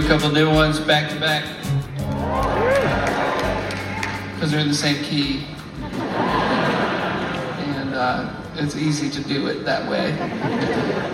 a couple new ones back to back. Because they're in the same key. And it's easy to do it that way.